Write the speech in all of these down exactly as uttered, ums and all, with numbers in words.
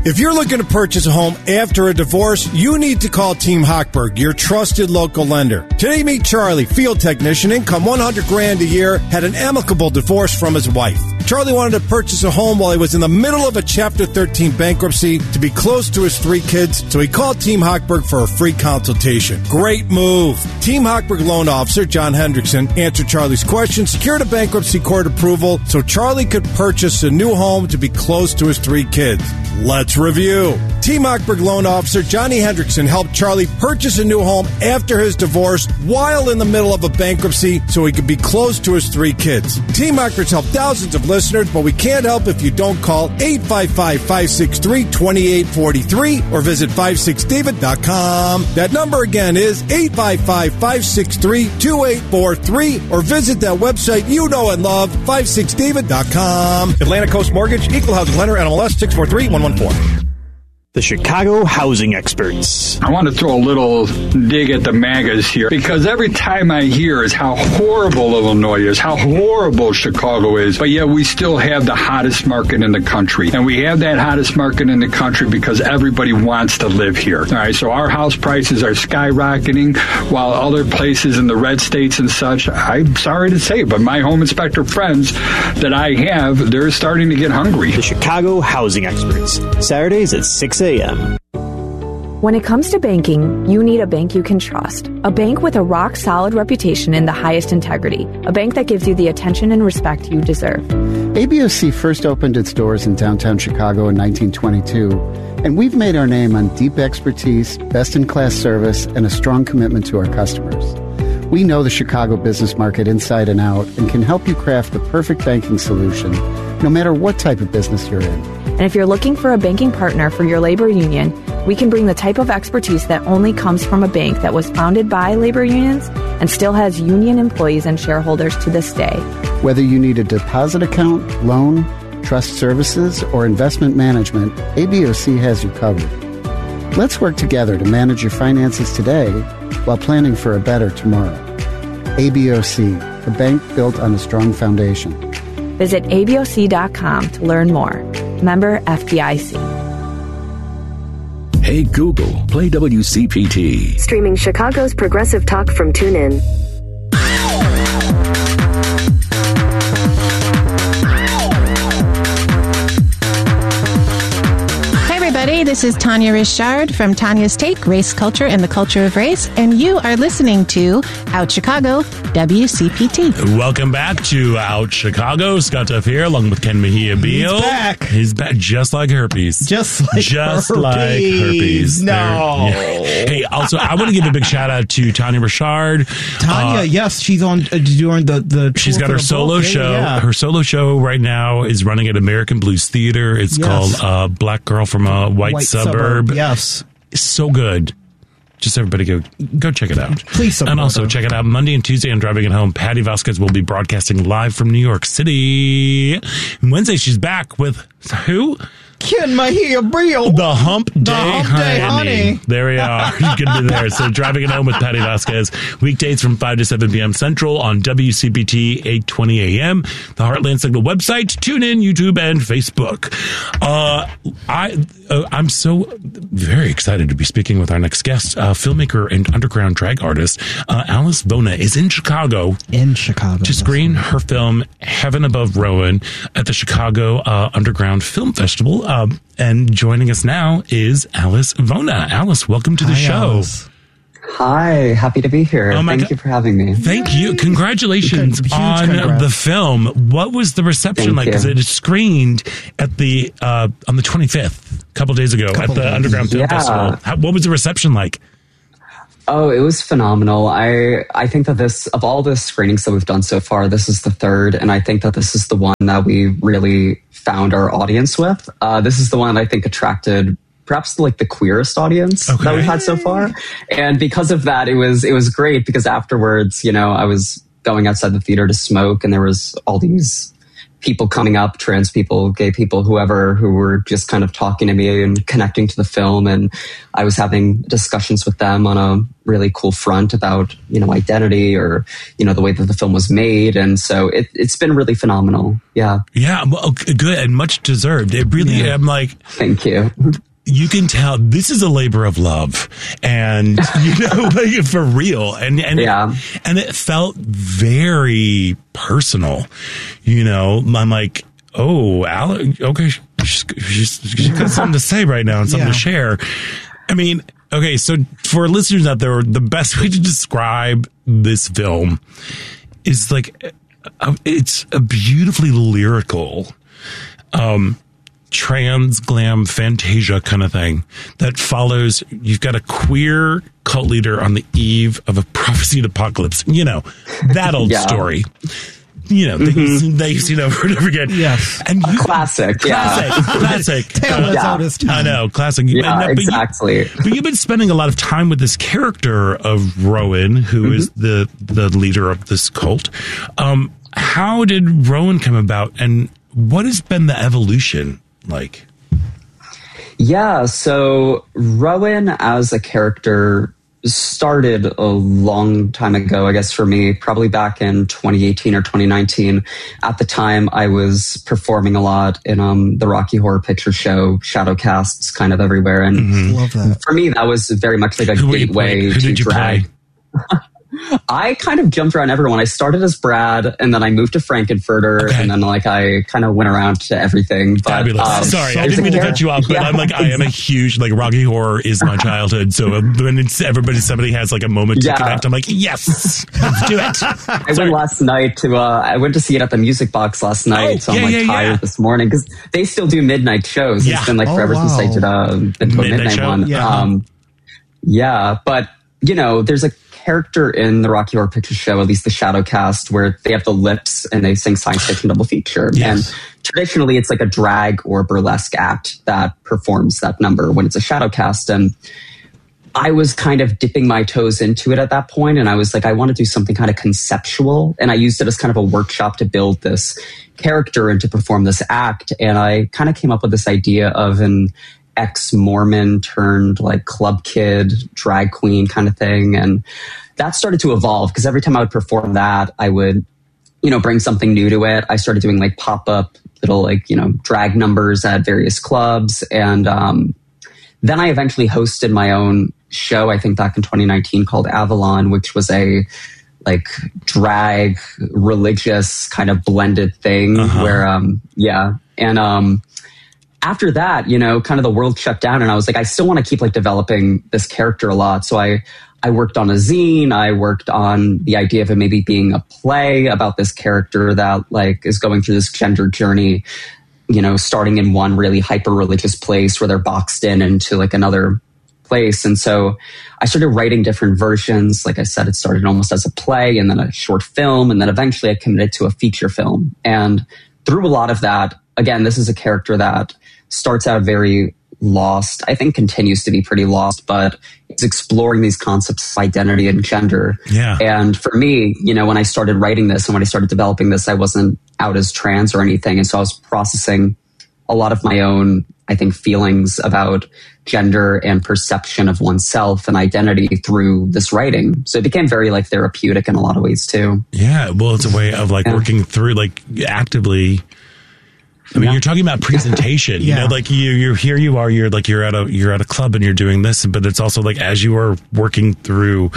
If you're looking to purchase a home after a divorce, you need to call Team Hochberg, your trusted local lender. Today, meet Charlie, field technician, income one hundred grand a year, had an amicable divorce from his wife. Charlie wanted to purchase a home while he was in the middle of a Chapter thirteen bankruptcy to be close to his three kids, so he called Team Hochberg for a free consultation. Great move. Team Hochberg loan officer John Hendrickson answered Charlie's question, secured a bankruptcy court approval so Charlie could purchase a new home to be close to his three kids. Let's review. Team Hochberg loan officer Johnny Hendrickson helped Charlie purchase a new home after his divorce while in the middle of a bankruptcy so he could be close to his three kids. Team Hochberg's helped thousands of listeners, but we can't help if you don't call eight five five, five six three, two eight four three or visit five six david dot com. That number again is eight five five, five six three, two eight four three or visit that website you know and love, five six david dot com. Atlantic Coast Mortgage, Equal Housing Lender, N M L S six four three one one four. The Chicago Housing Experts. I want to throw a little dig at the MAGAs here, because every time I hear is how horrible Illinois is, how horrible Chicago is, but yet we still have the hottest market in the country. And we have that hottest market in the country because everybody wants to live here. All right, so our house prices are skyrocketing, while other places in the red states and such, I'm sorry to say, but my home inspector friends that I have, they're starting to get hungry. The Chicago Housing Experts. Saturdays at six a.m. When it comes to banking, you need a bank you can trust. A bank with a rock-solid reputation and the highest integrity. A bank that gives you the attention and respect you deserve. A B O C first opened its doors in downtown Chicago in nineteen twenty-two, and we've made our name on deep expertise, best-in-class service, and a strong commitment to our customers. We know the Chicago business market inside and out and can help you craft the perfect banking solution, no matter what type of business you're in. And if you're looking for a banking partner for your labor union, we can bring the type of expertise that only comes from a bank that was founded by labor unions and still has union employees and shareholders to this day. Whether you need a deposit account, loan, trust services, or investment management, A B O C has you covered. Let's work together to manage your finances today while planning for a better tomorrow. A B O C, a bank built on a strong foundation. Visit A B O C dot com to learn more. Member F D I C. Hey Google, play W C P T. Streaming Chicago's progressive talk from TuneIn. This is Tanya Richard from Tanya's Take, Race, Culture, and the Culture of Race, and you are listening to Out Chicago, W C P T. Welcome back to Out Chicago. Scott Duff here, along with Ken Mejia Beal. He's back. He's back, just like herpes. Just like just herpes. like herpes. No. Yeah. Hey, also, I want to give a big shout out to Tanya Richard. Tanya, uh, yes, she's on uh, doing the the. She's got her solo book. show. Yeah, yeah. Her solo show right now is running at American Blues Theater. It's yes. called uh, Black Girl from a White, White Suburb. Suburb. Yes, it's so good. Just everybody go go check it out. Please support And also her. check it out Monday and Tuesday on Driving It Home. Patty Vasquez will be broadcasting live from New York City. And Wednesday she's back with who? Ken Mejia Beal. The Hump Day, the Hump Day honey. honey. There we are. You're going to be there. So Driving It Home with Patty Vasquez. Weekdays from five to seven p.m. Central on W C P T eight twenty a.m. The Heartland Signal website. Tune in, YouTube, and Facebook. Uh, I, uh, I'm so very excited to be speaking with our next guest. Uh, filmmaker and underground drag artist uh, Alice Vona is in Chicago. In Chicago. To screen her film Heaven Above Rowan at the Chicago uh, Underground Film Festival. Um, and joining us now is Alice Vona. Alice, welcome to the Hi, show. Alice. Hi, happy to be here. Oh Thank God. you for having me. Thank you. Congratulations Huge on congrats. the film. What was the reception Thank like? Because you. it is screened at the uh, on the twenty-fifth, a couple days ago, Couple at the days. Underground Film Yeah. Festival. How, what was the reception like? Oh, it was phenomenal. I I think that this, of all the screenings that we've done so far, this is the third, and I think that this is the one that we really found our audience with. Uh, this is the one that I think attracted perhaps like the queerest audience Okay. that we've had so far. And because of that, it was it was great because afterwards, you know, I was going outside the theater to smoke, and there was all these people coming up, trans people, gay people, whoever, who were just kind of talking to me and connecting to the film. And I was having discussions with them on a really cool front about, you know, identity or, you know, the way that the film was made. And so it, it's been really phenomenal. Yeah. Yeah. Well, good and much deserved. It really, yeah. I'm like, thank you. You can tell this is a labor of love, and you know, like, for real, and and yeah. it, and it felt very personal. You know, I'm like, oh, Alec, okay, she's, she's, she's got something to say right now and something yeah. to share. I mean, okay, so for listeners out there, the best way to describe this film is like, uh, it's a beautifully lyrical, um. trans glam fantasia kind of thing that follows. You've got a queer cult leader on the eve of a prophesied apocalypse. You know, that old yeah. story. You know, mm-hmm. that you've seen over and over again. Yes. And you, classic. Classic. Yeah. Classic. Tale as old as time. I know. Classic. Yeah, but, exactly. But, you, but you've been spending a lot of time with this character of Rowan, who mm-hmm. is the, the leader of this cult. Um, how did Rowan come about, and what has been the evolution like? Yeah, so Rowan as a character started a long time ago, I guess for me, probably back in twenty eighteen or twenty nineteen. At the time, I was performing a lot in um, the Rocky Horror Picture Show, shadow casts kind of everywhere. And mm-hmm. Love that. For me, that was very much like a Who gateway Who to did you drag. Play? I kind of jumped around everyone. I started as Brad, and then I moved to Frankenfurter, okay. and then like I kind of went around to everything. But, Fabulous. Um, Sorry, so I didn't mean to cut you off, but yeah, I'm like, I am a huge, like, Rocky Horror is my childhood. So when it's everybody, somebody has like a moment to yeah. connect, I'm like, yes, let's do it. I Sorry. went last night to, uh, I went to see it at the Music Box last night. Oh, so I'm yeah, like yeah, tired yeah. this morning because they still do midnight shows. Yeah. It's been like oh, forever wow. since I did a, been to a midnight, midnight one. Yeah. Um, yeah, but you know, there's a character in the Rocky Horror Picture Show, at least the shadow cast, where they have the lips and they sing science fiction double feature. Yes. And traditionally it's like a drag or burlesque act that performs that number when it's a shadow cast. And I was kind of dipping my toes into it at that point, and I was like, I want to do something kind of conceptual. And I used it as kind of a workshop to build this character and to perform this act. And I kind of came up with this idea of an ex-Mormon turned like club kid, drag queen kind of thing. And that started to evolve because every time I would perform that, I would, you know, bring something new to it. I started doing like pop-up little like, you know, drag numbers at various clubs. And um, then I eventually hosted my own show, I think back in twenty nineteen, called Avalon, which was a like drag religious kind of blended thing uh-huh. where, um, yeah. And, um, after that, you know, kind of the world shut down, and I was like, I still want to keep like developing this character a lot. So I, I worked on a zine. I worked on the idea of it maybe being a play about this character that like is going through this gender journey, you know, starting in one really hyper religious place where they're boxed in into like another place. And so I started writing different versions. Like I said, it started almost as a play and then a short film. And then eventually I committed to a feature film. And through a lot of that, again, this is a character that starts out very lost, I think continues to be pretty lost, but it's exploring these concepts of identity and gender. Yeah. And for me, you know, when I started writing this and when I started developing this, I wasn't out as trans or anything. And so I was processing a lot of my own, I think, feelings about gender and perception of oneself and identity through this writing. So it became very like therapeutic in a lot of ways too. Yeah. Well, it's a way of like yeah. working through like actively. I mean, yeah. you're talking about presentation, yeah. you know, like you, you're here, you are, you're like, you're at a, you're at a club and you're doing this, but it's also like, as you are working through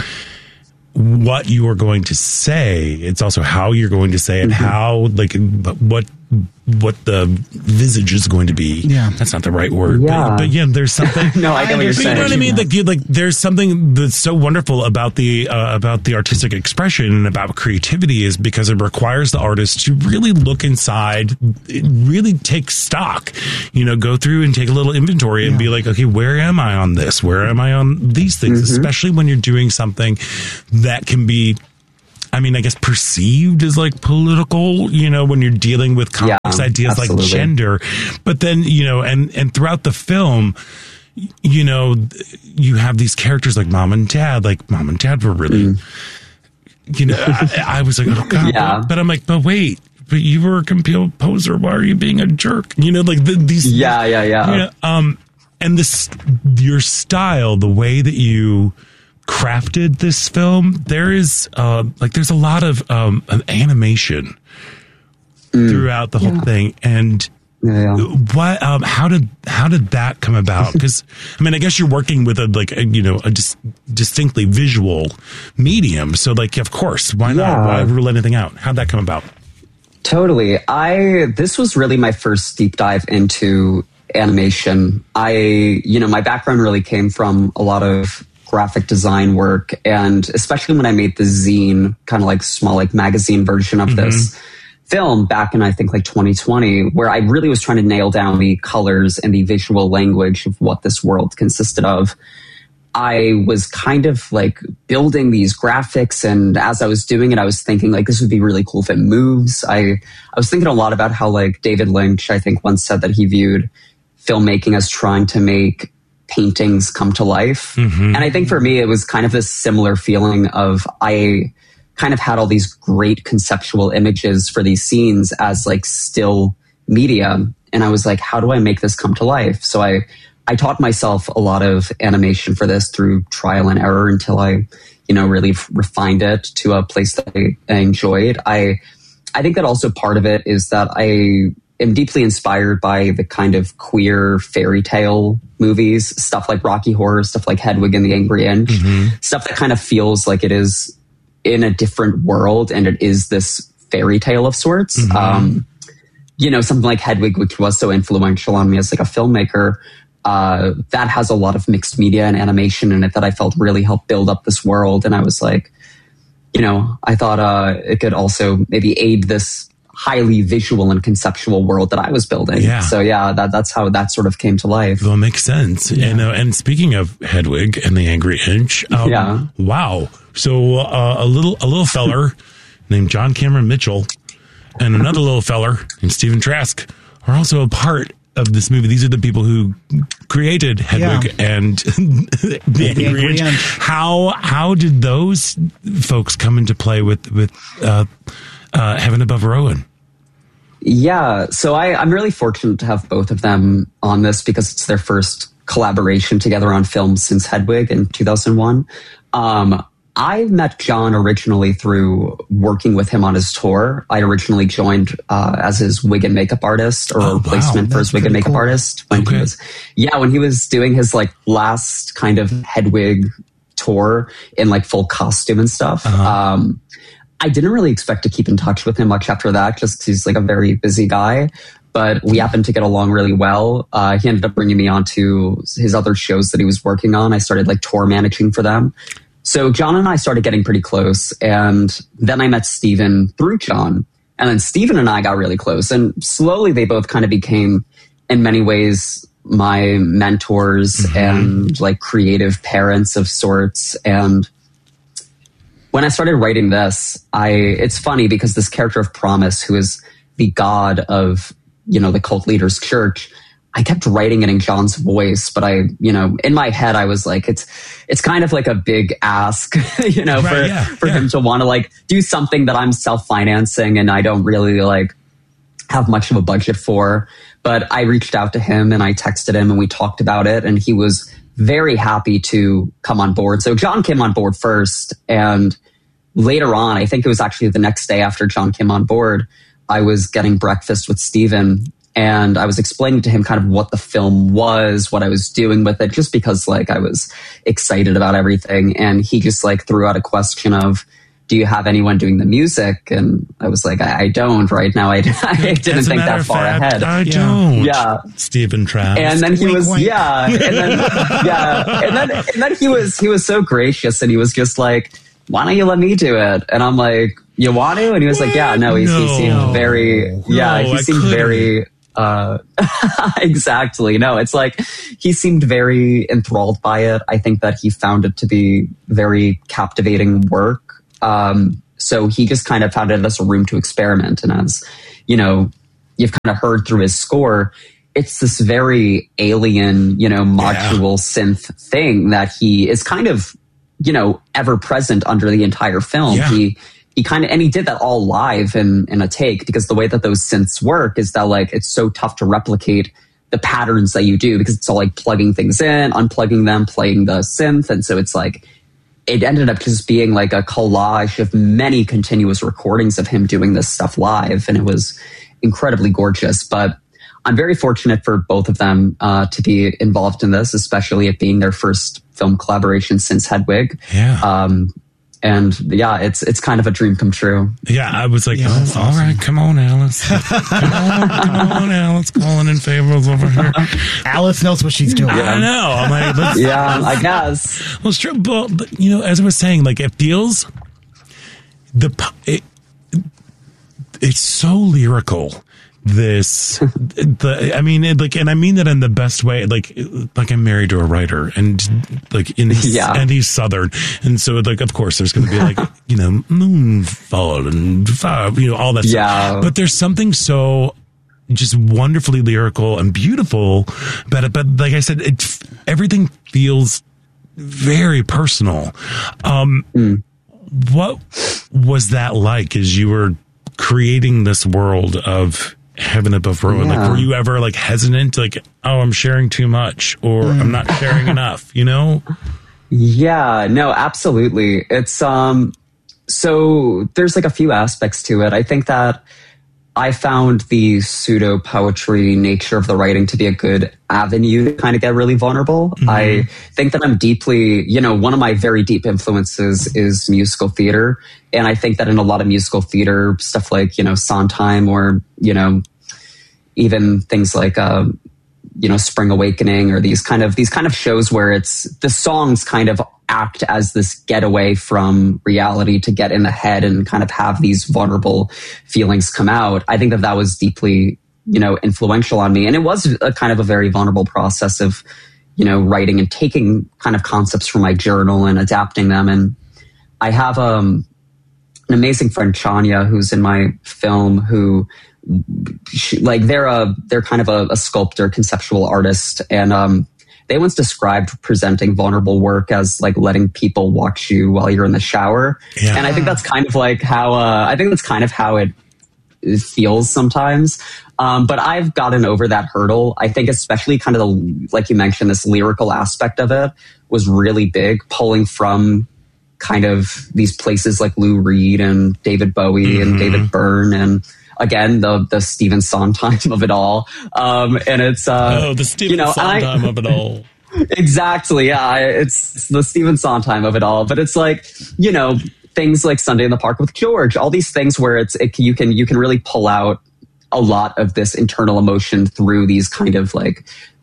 what you are going to say, it's also how you're going to say it, mm-hmm. how, like, what, what the visage is going to be. Yeah. That's not the right word. Yeah. But, but yeah, there's something. no, I get what you're saying. You know what I mean? Like, you, like, there's something that's so wonderful about the, uh, about the artistic expression and about creativity is because it requires the artist to really look inside, really take stock, you know, go through and take a little inventory and yeah. be like, okay, where am I on this? Where am I on these things? Mm-hmm. Especially when you're doing something that can be, I mean, I guess perceived as like political, you know, when you're dealing with complex yeah, ideas absolutely. like gender. But then, you know, and, and throughout the film, you know, you have these characters like mom and dad, like mom and dad were really, mm. you know, I, I was like, oh God, yeah. but, but I'm like, but wait, but you were a composer. Why are you being a jerk? You know, like the, these. Yeah, yeah, yeah. You know, um, and this, your style, the way that you crafted this film, there is uh, like there's a lot of um, animation mm. throughout the whole yeah. thing, and. Yeah, yeah. What? Um, how did how did that come about? Because I mean, I guess you're working with a like a, you know a dis- distinctly visual medium, so like of course, why not? Yeah. Why rule anything out? How'd that come about? Totally. I this was really my first deep dive into animation. I you know my background really came from a lot of graphic design work, and especially when I made the zine, kind of like small like magazine version of mm-hmm. this film back in, I think, like twenty twenty, where I really was trying to nail down the colors and the visual language of what this world consisted of. I was kind of like building these graphics, and as I was doing it, I was thinking like this would be really cool if it moves. I, I was thinking a lot about how like David Lynch, I think, once said that he viewed filmmaking as trying to make paintings come to life. Mm-hmm. And I think for me, it was kind of this similar feeling of I kind of had all these great conceptual images for these scenes as like still media. And I was like, how do I make this come to life? So I, I taught myself a lot of animation for this through trial and error until I, you know, really refined it to a place that I, I enjoyed. I, I think that also part of it is that I am deeply inspired by the kind of queer fairy tale movies, stuff like Rocky Horror, stuff like Hedwig and the Angry Inch, mm-hmm. stuff that kind of feels like it is in a different world, and it is this fairy tale of sorts. Mm-hmm. Um, you know, something like Hedwig, which was so influential on me as like a filmmaker, uh, that has a lot of mixed media and animation in it that I felt really helped build up this world. And I was like, you know, I thought uh, it could also maybe aid this highly visual and conceptual world that I was building. Yeah. So yeah, that, that's how that sort of came to life. Well, it makes sense. Yeah. And, uh, and speaking of Hedwig and the Angry Inch, um, yeah. wow. So uh, a little a little feller named John Cameron Mitchell and another little feller named Stephen Trask are also a part of this movie. These are the people who created Hedwig yeah. and the, the Angry, Angry Inch. Inch. How how did those folks come into play with with uh, uh, Heaven Above Rowan? Yeah, so I, I'm really fortunate to have both of them on this because it's their first collaboration together on film since Hedwig in two thousand one. Um, I met John originally through working with him on his tour. I originally joined uh, as his wig and makeup artist or oh, replacement wow. for his wig and makeup cool. artist. When okay. he was, yeah, when he was doing his like last kind of Hedwig tour in like full costume and stuff. Uh-huh. Um, I didn't really expect to keep in touch with him much after that, just because he's like a very busy guy. But we happened to get along really well. Uh, he ended up bringing me on to his other shows that he was working on. I started like tour managing for them. So John and I started getting pretty close. And then I met Steven through John. And then Steven and I got really close. And slowly they both kind of became, in many ways, my mentors mm-hmm. and like creative parents of sorts. And when I started writing this, I it's funny because this character of Promise, who is the god of, you know, the cult leader's church, I kept writing it in John's voice, but I, you know, in my head, I was like, it's, it's kind of like a big ask, you know, right, for, yeah, for yeah. him to want to like do something that I'm self-financing and I don't really like have much of a budget for. But I reached out to him and I texted him and we talked about it, and he was very happy to come on board. So John came on board first, and later on, I think it was actually the next day after John came on board, I was getting breakfast with Steven. And I was explaining to him kind of what the film was, what I was doing with it, just because like I was excited about everything. And he just like threw out a question of, do you have anyone doing the music? And I was like, I, I don't right now. I, I didn't think that far fact, ahead. I don't. Yeah. Stephen Trask. And then he wink, was, wink. yeah. And then, yeah. And then, and then he was, he was so gracious, and he was just like, why don't you let me do it? And I'm like, you want to? And he was like, yeah, no, he, no. he seemed very, yeah, no, he I seemed couldn't. very, Uh, exactly. No, it's like he seemed very enthralled by it. I think that he found it to be very captivating work. Um, so he just kind of found it as a room to experiment. And as, you know, you've kind of heard through his score, it's this very alien, you know, module yeah. synth thing that he is kind of, you know, ever present under the entire film. Yeah. He, he kind of, and he did that all live in, in a take, because the way that those synths work is that like, it's so tough to replicate the patterns that you do, because it's all like plugging things in, unplugging them, playing the synth. And so it's like, it ended up just being like a collage of many continuous recordings of him doing this stuff live. And it was incredibly gorgeous. But I'm very fortunate for both of them uh, to be involved in this, especially it being their first film collaboration since Hedwig. Yeah. Um, and yeah, it's it's kind of a dream come true. Yeah, I was like, Yeah, oh, that's all awesome. right, come on, Alice. Come on, come on, Alice, calling in favors over here. Alice knows what she's doing. I know. I'm like, let's, Yeah, I guess. well, it's true. But, but, you know, as I was saying, like, it feels the it, it's so lyrical. This, the, I mean, it, like, and I mean that in the best way. Like, like I'm married to a writer, and like, in his, Yeah. and he's Southern, and so like, of course, there's going to be like, you know, moonfall and fire, you know, all that Yeah. stuff. But there's something so just wonderfully lyrical and beautiful about it. But like I said, it everything feels very personal. Um, Mm. What was that like as you were creating this world of Heaven Above Rowan? Yeah. Like, were you ever like hesitant, like, oh, I'm sharing too much, or I'm not sharing enough, you know? Yeah, no, absolutely. It's, um, so there's like a few aspects to it. I think that I found the pseudo poetry nature of the writing to be a good avenue to kind of get really vulnerable. Mm-hmm. I think that I'm deeply, you know, one of my very deep influences is musical theater. And I think that in a lot of musical theater, stuff like, you know, Sondheim, or, you know, even things like, uh, you know, Spring Awakening, or these kind of, these kind of shows where it's the songs kind of act as this getaway from reality to get in the head and kind of have these vulnerable feelings come out. I think that that was deeply, you know, influential on me. And it was a kind of a very vulnerable process of, you know, writing and taking kind of concepts from my journal and adapting them. And I have, um, an amazing friend, Chania, who's in my film, who, she, like, they're a, they're kind of a, a sculptor, conceptual artist. And, um, they once described presenting vulnerable work as like letting people watch you while you're in the shower. Yeah. And I think that's kind of like how, uh, I think that's kind of how it, it feels sometimes. Um, but I've gotten over that hurdle. I think especially kind of the, like you mentioned, this lyrical aspect of it was really big, pulling from kind of these places like Lou Reed and David Bowie mm-hmm. and David Byrne, and again, the the Stephen Sondheim of it all. Um, and it's, uh, oh, the Stephen you know, Sondheim I, of it all. Exactly. Yeah. It's, it's the Stephen Sondheim of it all, but it's like, you know, things like Sunday in the Park with George, all these things where it's, it, you can, you can really pull out a lot of this internal emotion through these kind of like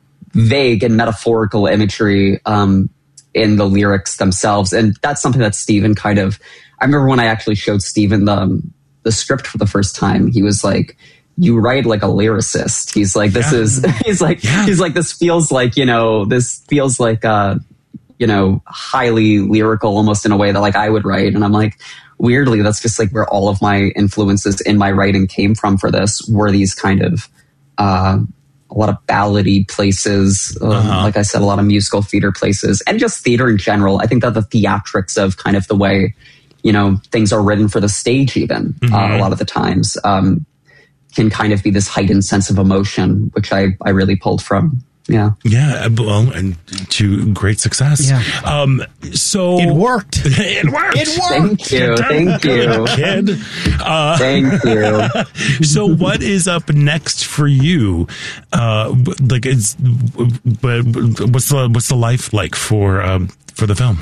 vague and metaphorical imagery, um, in the lyrics themselves. And that's something that Stephen kind of, I remember when I actually showed Stephen the, um, the script for the first time, he was like, you write like a lyricist. He's like, this yeah. is, he's like, yeah. he's like, this feels like, you know, this feels like, uh, you know, highly lyrical, almost in a way that like I would write. And I'm like, weirdly, that's just like where all of my influences in my writing came from for this, were these kind of, uh, a lot of ballady places, um, uh-huh. like I said, a lot of musical theater places, and just theater in general. I think that the theatrics of kind of the way, you know, things are written for the stage, even mm-hmm. uh, a lot of the times, um, can kind of be this heightened sense of emotion, which I, I really pulled from. Yeah. Yeah. Well, and to great success. Yeah. Um, so it worked. It worked. It worked. Thank you. Thank you. Kid. Uh, Thank you. So what is up next for you? Uh, like it's, but what's the, what's the life like for, um, for the film?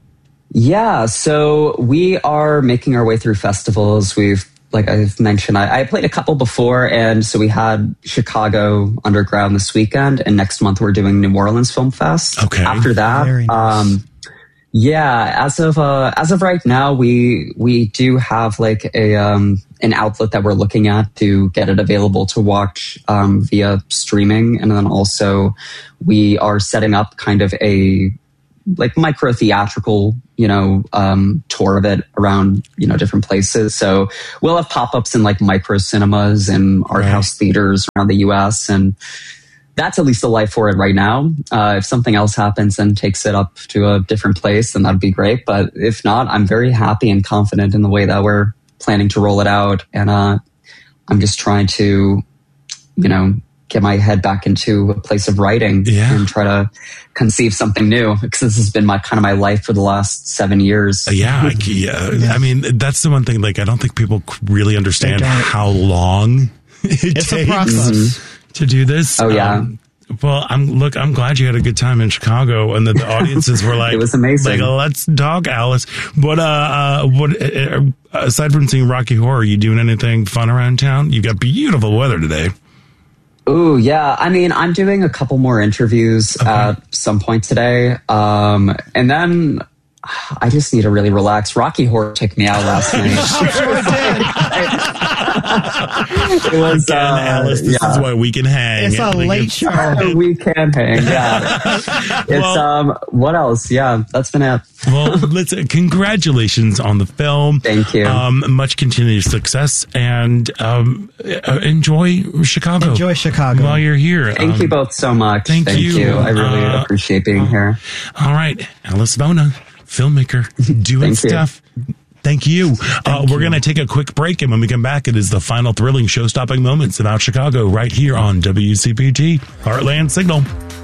Yeah. So we are making our way through festivals. We've, like I've mentioned, I, I played a couple before, and so we had Chicago Underground this weekend, and next month we're doing New Orleans Film Fest. Okay. After that, Very nice. um, yeah, as of uh, as of right now, we we do have like a um, an outlet that we're looking at to get it available to watch um, via streaming, and then also we are setting up kind of a like micro theatrical, you know, um, tour of it around, you know, different places. So we'll have pop-ups in like micro cinemas and art right. house theaters around the U S. And that's at least the life for it right now. Uh, if something else happens and takes it up to a different place, then that'd be great. But if not, I'm very happy and confident in the way that we're planning to roll it out. And uh, I'm just trying to, you know, get my head back into a place of writing yeah. and try to conceive something new, because this has been my kind of my life for the last seven years. Yeah, I, yeah. yeah. I mean, that's the one thing. Like, I don't think people really understand how long it it's takes a process. to do this. Oh yeah. Um, well, I'm look. I'm glad you had a good time in Chicago, and that the audiences were like, "It was amazing." Like, let's talk, Alice. What? Uh, uh what? Uh, aside from seeing Rocky Horror, are you doing anything fun around town? You've got beautiful weather today. Ooh, yeah. I mean, I'm doing a couple more interviews okay. at some point today. Um, and then I just need to really relax. Rocky Horror took me out last night. It was, Again, uh, Alice, this yeah. is why we can hang. It's a late it's, show. We can hang, yeah. It's, well, um, what else? Yeah, that's been it. Well, let's, uh, congratulations on the film. Thank you. Um, much continued success, and um, uh, enjoy Chicago. Enjoy Chicago. While you're here. Thank um, you both so much. Thank, thank you. you. I really uh, appreciate being here. All right. Alice Bona, filmmaker, doing stuff. You. Thank you. Thank uh, we're you. going to take a quick break, and when we come back, it is the final thrilling show-stopping moments about Chicago right here on W C P T, Heartland Signal.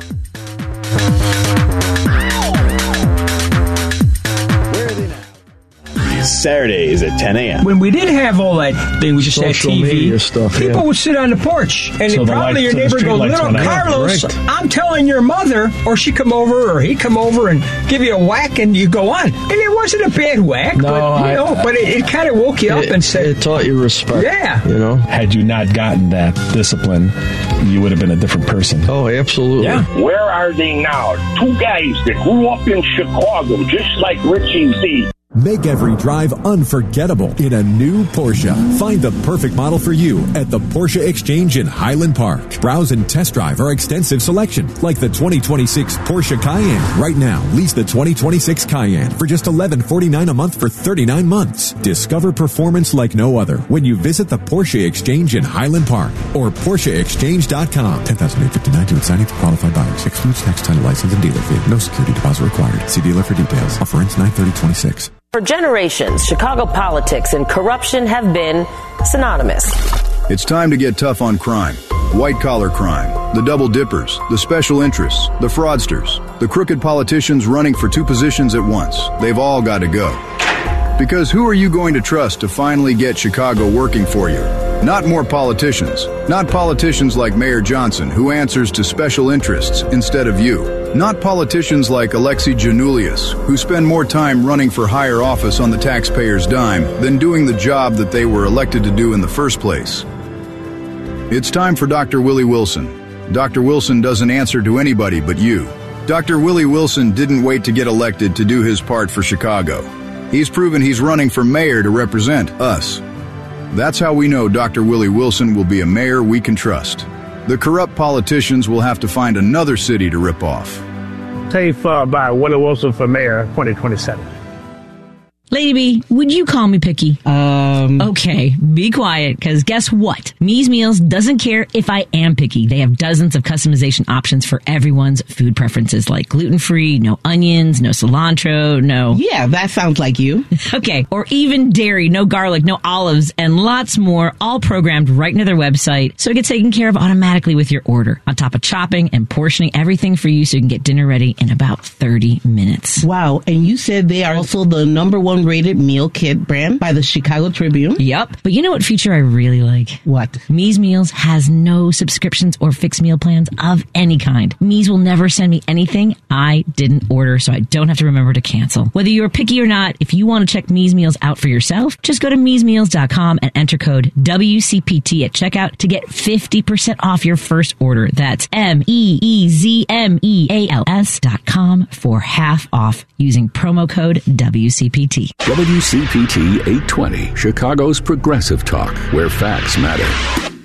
Saturdays at ten a.m. When we didn't have all that thing, we just Social had T V. Stuff, people yeah. would sit on the porch, and so the light, probably your so neighbor go, "Little Carlos, right. I'm telling your mother," or she come over, or he come over and give you a whack, and you go on. And it wasn't a bad whack, no, but you I, know, but it, it kind of woke you it, up and said, it taught you respect. Yeah, you know, had you not gotten that discipline, you would have been a different person. Oh, absolutely. Yeah. Where are they now? Two guys that grew up in Chicago, just like Richie Z. Make every drive unforgettable in a new Porsche. Find the perfect model for you at the Porsche Exchange in Highland Park. Browse and test drive our extensive selection, like the twenty twenty-six Porsche Cayenne. Right now, lease the twenty twenty-six Cayenne for just eleven forty-nine a month for thirty-nine months. Discover performance like no other when you visit the Porsche Exchange in Highland Park or Porsche Exchange dot com. ten thousand eight hundred fifty-nine to signing for qualified buyers. Excludes tax, title, license, and dealer fee. No security deposit required. See dealer for details. Offer ends nine thirty twenty-six. For generations, Chicago politics and corruption have been synonymous. It's time to get tough on crime. White-collar crime, the double dippers, the special interests, the fraudsters, the crooked politicians running for two positions at once. They've all got to go. Because who are you going to trust to finally get Chicago working for you? Not more politicians. Not politicians like Mayor Johnson, who answers to special interests instead of you. Not politicians like Alexei Janulius, who spend more time running for higher office on the taxpayer's dime than doing the job that they were elected to do in the first place. It's time for Doctor Willie Wilson. Doctor Wilson doesn't answer to anybody but you. Doctor Willie Wilson didn't wait to get elected to do his part for Chicago. He's proven he's running for mayor to represent us. That's how we know Doctor Willie Wilson will be a mayor we can trust. The corrupt politicians will have to find another city to rip off. Safe uh, by Willie Wilson for mayor twenty twenty-seven. Lady B, would you call me picky? Um. Okay, be quiet, because guess what? Me's Meals doesn't care if I am picky. They have dozens of customization options for everyone's food preferences, like gluten-free, no onions, no cilantro, no... Yeah, that sounds like you. Okay, or even dairy, no garlic, no olives, and lots more, all programmed right into their website, so it gets taken care of automatically with your order, on top of chopping and portioning everything for you so you can get dinner ready in about thirty minutes. Wow, and you said they are also the number one rated meal kit brand by the Chicago Tribune. Yep. But you know what feature I really like? What? Me's Meals has no subscriptions or fixed meal plans of any kind. Me's will never send me anything I didn't order, so I don't have to remember to cancel. Whether you're picky or not, if you want to check Me's Meals out for yourself, just go to me's meals dot com and enter code W C P T at checkout to get fifty percent off your first order. That's M E E Z M E A L S dot com for half off using promo code W C P T. W C P T eight twenty, Chicago's progressive talk, where facts matter.